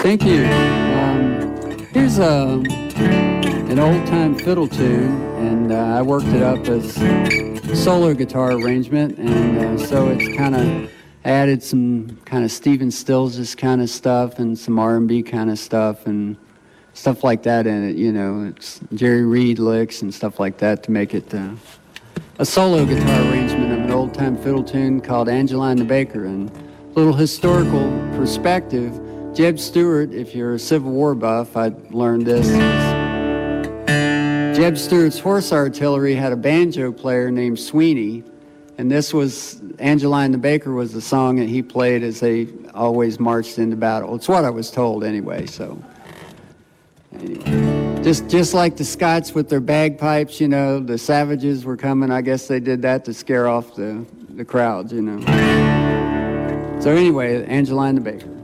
Thank you. Here's an old-time fiddle tune, and I worked it up as solo guitar arrangement, and so it's kind of added some kind of Stephen Stills kind of stuff and some R&B kind of stuff and stuff like that in it. You know, it's Jerry Reed licks and stuff like that to make it a solo guitar arrangement of an old-time fiddle tune called Angeline the Baker. And a little historical perspective, Jeb Stuart, if you're a Civil War buff, I learned this. Jeb Stuart's horse artillery had a banjo player named Sweeney, and this was, Angeline the Baker was the song that he played as they always marched into battle. It's what I was told anyway, so. Anyway, just like the Scots with their bagpipes, you know, the savages were coming. I guess they did that to scare off the crowds, you know. So anyway, Angeline the Baker.